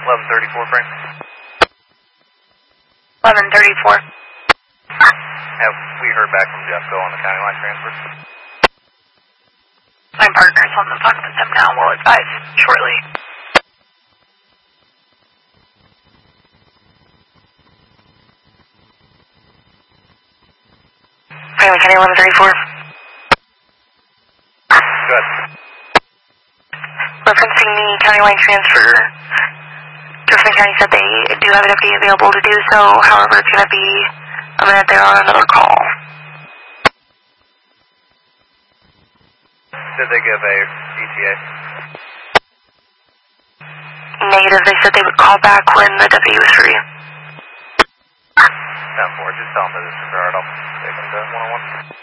1134 frame. 1134. Have we heard back from Jeffco on the county line transfer? My partner's on the phone with them now. We'll advise shortly. Franklin County 1134. Good. Referencing the county line transfer, Jefferson County said they do have an FD available to do so. However, it's going to be a minute they're on another call. Did they give a ETA? Negative. They said they would call back when the deputy was free. 10-4. Just tell them to disregard. I'll take them to 101.